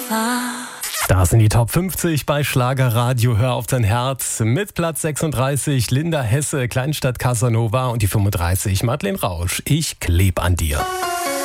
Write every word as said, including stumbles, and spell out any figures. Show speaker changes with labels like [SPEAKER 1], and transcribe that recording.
[SPEAKER 1] Gefahr.
[SPEAKER 2] Da sind die Top fünfzig bei Schlagerradio. Hör auf dein Herz. Mit Platz sechsunddreißig Linda Hesse, Kleinstadt Casanova und die fünfunddreißig Madeleine Rausch. Ich kleb an dir.